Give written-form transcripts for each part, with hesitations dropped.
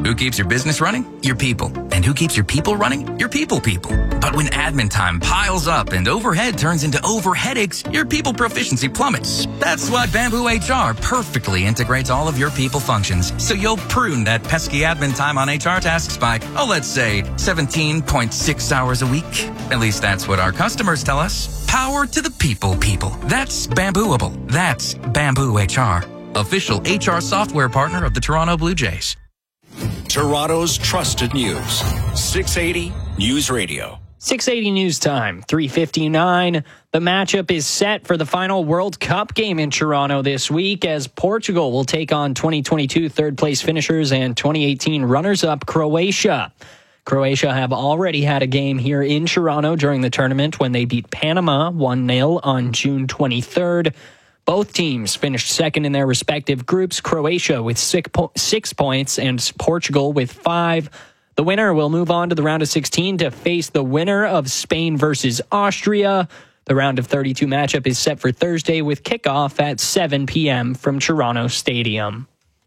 Who keeps your business running? Your people. And who keeps your people running? Your people. But when admin time piles up and overhead turns into overheadaches, your people proficiency plummets. That's why Bamboo HR perfectly integrates all of your people functions, so you'll prune that pesky admin time on HR tasks by, let's say, 17.6 hours a week. At least that's what our customers tell us. Power to the people. That's Bambooable. That's Bamboo HR. Official HR software partner of the Toronto Blue Jays. Toronto's trusted news. 680 News Radio. 680 News Time, 3:59. The matchup is set for the final World Cup game in Toronto this week as Portugal will take on 2022 third-place finishers and 2018 runners-up Croatia. Croatia have already had a game here in Toronto during the tournament when they beat Panama 1-0 on June 23rd. Both teams finished second in their respective groups, Croatia with 6 points and Portugal with 5. The winner will move on to the round of 16 to face the winner of Spain versus Austria. The round of 32 matchup is set for Thursday with kickoff at 7 p.m. from Toronto Stadium.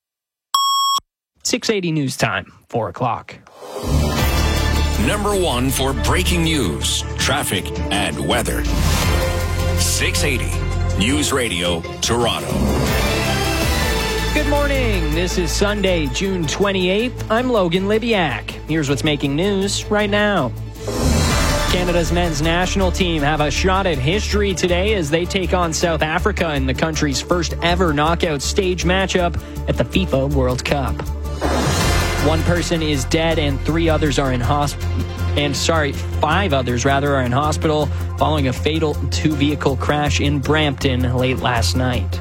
680 News Time, 4 o'clock. Number 1 for breaking news, traffic, and weather. 680 News Radio, Toronto. Good morning. This is Sunday, June 28th. I'm Logan Libiak. Here's what's making news right now. Canada's men's national team have a shot at history today as they take on South Africa in the country's first ever knockout stage matchup at the FIFA World Cup. One person is dead and 5 others are in hospital following a fatal 2-vehicle crash in Brampton late last night.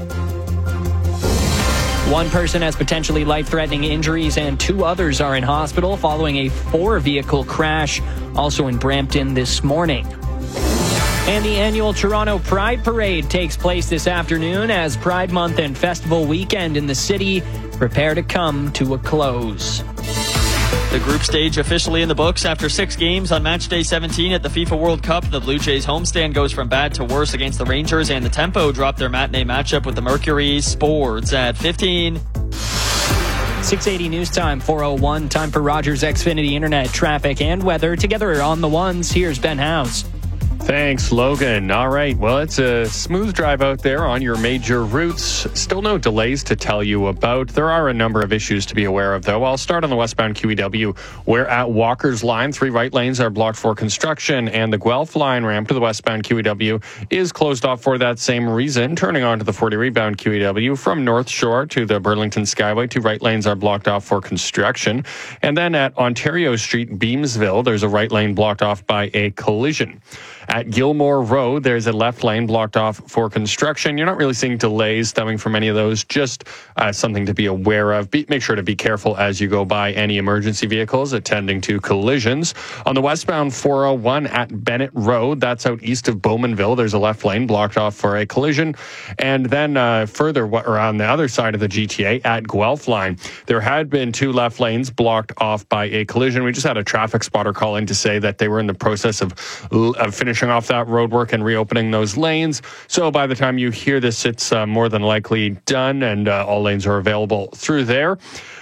One person has potentially life-threatening injuries and 2 others are in hospital following a 4-vehicle crash also in Brampton this morning. And the annual Toronto Pride Parade takes place this afternoon as Pride Month and Festival Weekend in the city prepare to come to a close. The group stage officially in the books after 6 games on match day 17 at the FIFA World Cup. The Blue Jays homestand goes from bad to worse against the Rangers, and the Tempo dropped their matinee matchup with the Mercury. Sports at 15. 680 News Time, 4:01. Time for Rogers Xfinity Internet, traffic, and weather. Together on the ones, here's Ben House. Thanks, Logan. All right. Well, it's a smooth drive out there on your major routes. Still no delays to tell you about. There are a number of issues to be aware of, though. I'll start on the westbound QEW, where at Walker's Line, 3 right lanes are blocked for construction, and the Guelph Line ramp to the westbound QEW is closed off for that same reason. Turning on to the 40 rebound QEW from North Shore to the Burlington Skyway, 2 right lanes are blocked off for construction. And then at Ontario Street, Beamsville, there's a right lane blocked off by a collision. At Gilmore Road, there's a left lane blocked off for construction. You're not really seeing delays stemming from any of those, just something to be aware of. Make sure to be careful as you go by any emergency vehicles attending to collisions. On the westbound 401 at Bennett Road, that's out east of Bowmanville, there's a left lane blocked off for a collision. And then further on the other side of the GTA at Guelph Line, there had been 2 left lanes blocked off by a collision. We just had a traffic spotter call in to say that they were in the process of finishing off that road work and reopening those lanes. So by the time you hear this, it's more than likely done, and all lanes are available through there.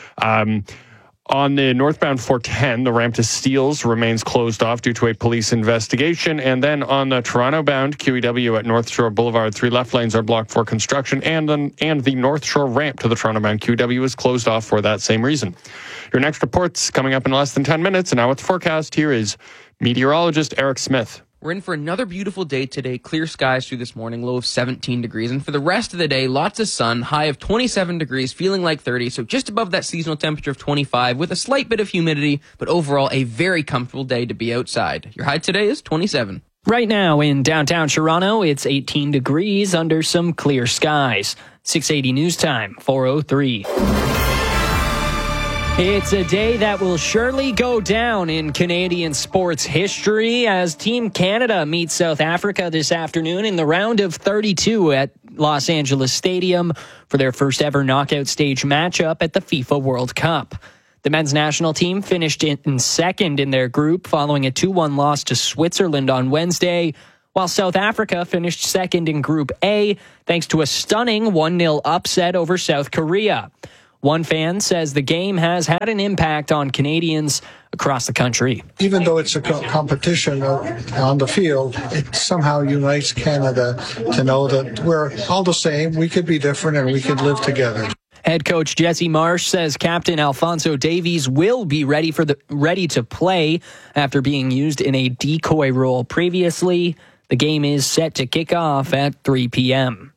On the northbound 410, the ramp to Steeles remains closed off due to a police investigation. And then on the Toronto-bound QEW at North Shore Boulevard, 3 left lanes are blocked for construction, and the North Shore ramp to the Toronto-bound QEW is closed off for that same reason. Your next report's coming up in less than 10 minutes, and now with the forecast, here is meteorologist Eric Smith. We're in for another beautiful day today. Clear skies through this morning, low of 17 degrees. And for the rest of the day, lots of sun, high of 27 degrees, feeling like 30. So just above that seasonal temperature of 25 with a slight bit of humidity, but overall a very comfortable day to be outside. Your high today is 27. Right now in downtown Toronto, it's 18 degrees under some clear skies. 680 News Time, 4:03. It's a day that will surely go down in Canadian sports history as Team Canada meets South Africa this afternoon in the round of 32 at Los Angeles Stadium for their first ever knockout stage matchup at the FIFA World Cup. The men's national team finished in second in their group following a 2-1 loss to Switzerland on Wednesday, while South Africa finished second in Group A thanks to a stunning 1-0 upset over South Korea. One fan says the game has had an impact on Canadians across the country. Even though it's a competition on the field, it somehow unites Canada to know that we're all the same, we could be different, and we could live together. Head coach Jesse Marsh says Captain Alphonso Davies will be ready to play after being used in a decoy role previously. The game is set to kick off at 3 p.m.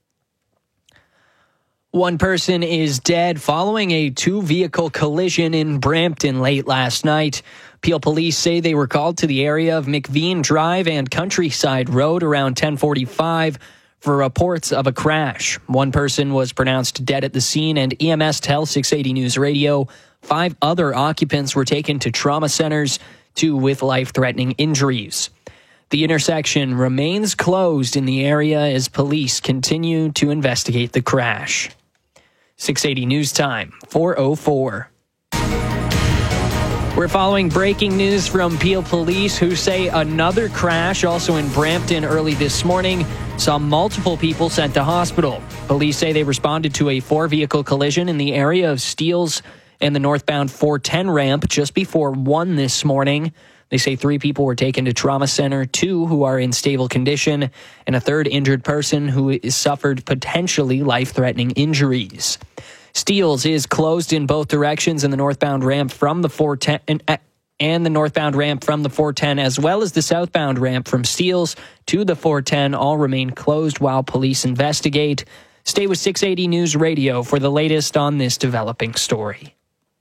One person is dead following a two-vehicle collision in Brampton late last night. Peel police say they were called to the area of McVean Drive and Countryside Road around 10:45 for reports of a crash. One person was pronounced dead at the scene, and EMS tells 680 News Radio 5 other occupants were taken to trauma centers, 2 with life-threatening injuries. The intersection remains closed in the area as police continue to investigate the crash. 680 News Time, 4:04. We're following breaking news from Peel Police, who say another crash, also in Brampton early this morning, saw multiple people sent to hospital. Police say they responded to a 4-vehicle collision in the area of Steeles and the northbound 410 ramp just before 1 this morning. They say 3 people were taken to trauma center, 2 who are in stable condition, and a 3rd injured person who suffered potentially life-threatening injuries. Steeles is closed in both directions, and the northbound ramp from the 410 and the northbound ramp from the 410, as well as the southbound ramp from Steeles to the 410, all remain closed while police investigate. Stay with 680 News Radio for the latest on this developing story.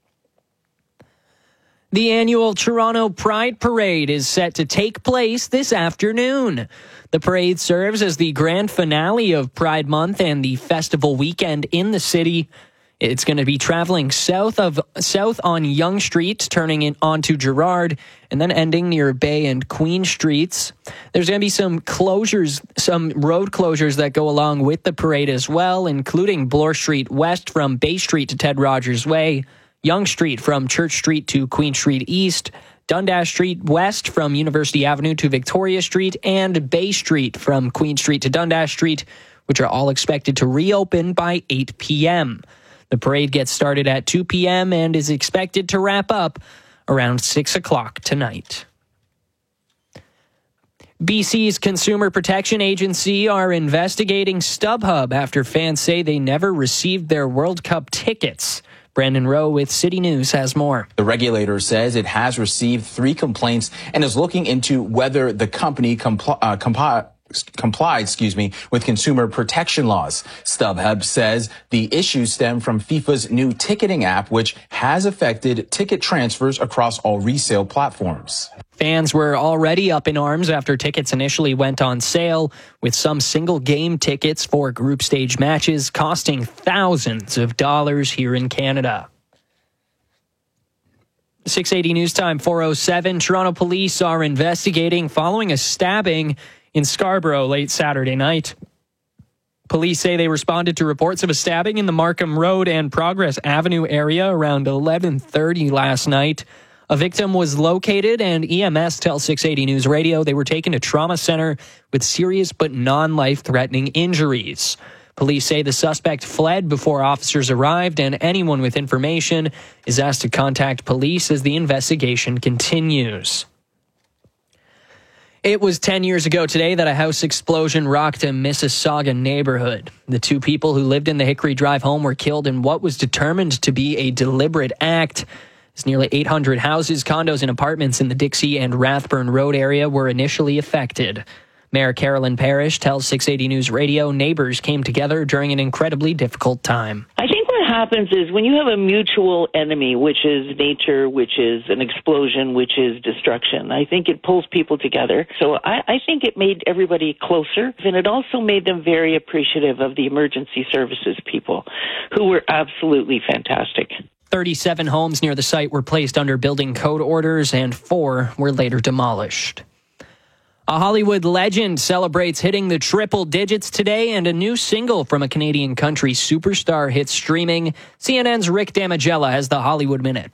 The annual Toronto Pride Parade is set to take place this afternoon. The parade serves as the grand finale of Pride Month and the festival weekend in the city. It's going to be traveling south on Yonge Street, turning in onto Gerrard, and then ending near Bay and Queen Streets. There's going to be some road closures that go along with the parade as well, including Bloor Street West from Bay Street to Ted Rogers Way, Yonge Street from Church Street to Queen Street East, Dundas Street West from University Avenue to Victoria Street, and Bay Street from Queen Street to Dundas Street, which are all expected to reopen by 8 p.m. The parade gets started at 2 p.m. and is expected to wrap up around 6 o'clock tonight. BC's Consumer Protection Agency are investigating StubHub after fans say they never received their World Cup tickets. Brandon Rowe with City News has more. The regulator says it has received 3 complaints and is looking into whether the company complied with consumer protection laws. StubHub says the issues stem from FIFA's new ticketing app, which has affected ticket transfers across all resale platforms. Fans were already up in arms after tickets initially went on sale, with some single game tickets for group stage matches costing thousands of dollars here in Canada. 680 News Time, 4:07. Toronto police are investigating following a stabbing in Scarborough late Saturday night. Police say they responded to reports of a stabbing in the Markham Road and Progress Avenue area around 11:30 last night. A victim was located, and EMS tells 680 News Radio they were taken to trauma center with serious but non-life-threatening injuries. Police say the suspect fled before officers arrived, and anyone with information is asked to contact police as the investigation continues. It was 10 years ago today that a house explosion rocked a Mississauga neighborhood. The 2 people who lived in the Hickory Drive home were killed in what was determined to be a deliberate act. As nearly 800 houses, condos, and apartments in the Dixie and Rathburn Road area were initially affected. Mayor Carolyn Parrish tells 680 News Radio neighbors came together during an incredibly difficult time. I think what happens is when you have a mutual enemy, which is nature, which is an explosion, which is destruction, I think it pulls people together. So I think it made everybody closer, and it also made them very appreciative of the emergency services people, who were absolutely fantastic. 37 homes near the site were placed under building code orders, and 4 were later demolished. A Hollywood legend celebrates hitting the triple digits today, and a new single from a Canadian country superstar hits streaming. CNN's Rick Damigella has the Hollywood Minute.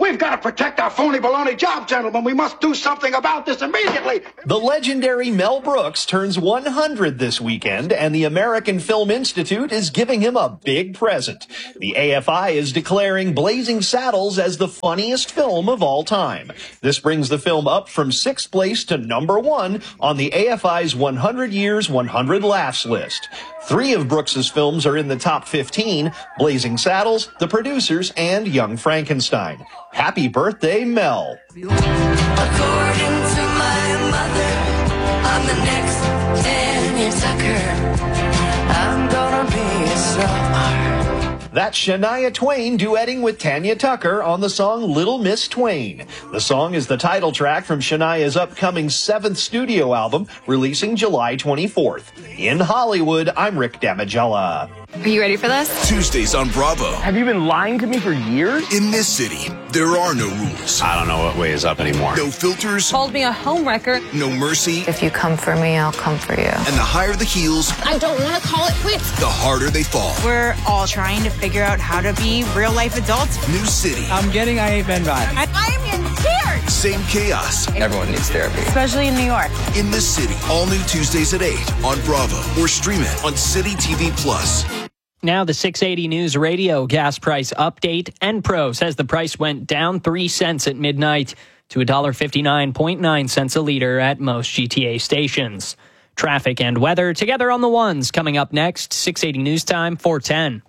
We've got to protect our phony baloney job, gentlemen. We must do something about this immediately. The legendary Mel Brooks turns 100 this weekend, and the American Film Institute is giving him a big present. The AFI is declaring Blazing Saddles as the funniest film of all time. This brings the film up from 6th place to number 1 on the AFI's 100 Years, 100 Laughs list. 3 of Brooks's films are in the top 15, Blazing Saddles, The Producers, and Young Frankenstein. Happy birthday, Mel. According to my mother, I'm the next Tanya Tucker. I'm gonna be a star. That's Shania Twain duetting with Tanya Tucker on the song Little Miss Twain. The song is the title track from Shania's upcoming 7th studio album, releasing July 24th. In Hollywood, I'm Rick Damigella. Are you ready for this? Tuesdays on Bravo. Have you been lying to me for years? In this city, there are no rules. I don't know what way is up anymore. No filters. Called me a homewrecker. No mercy. If you come for me, I'll come for you. And the higher the heels, I don't want to call it quits. the harder they fall. We're all trying to figure out how to be real life adults. New city. I'm getting I Hate Men vibes. I'm in tears. Same chaos. Everyone needs therapy. Especially in New York. In this city. All new Tuesdays at 8 on Bravo or stream it on City TV Plus. Now the 680 News Radio gas price update. Enpro says the price went down 3 cents at midnight to $1.59.9 cents a liter at most GTA stations. Traffic and weather together on the ones coming up next. 680 News Time, 410.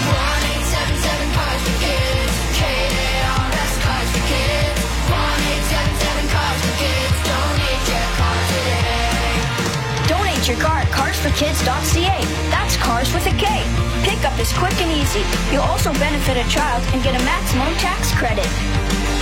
Donate your car at carsforkids.ca. That's cars with a K. Pickup is quick and easy. You'll also benefit a child and get a maximum tax credit.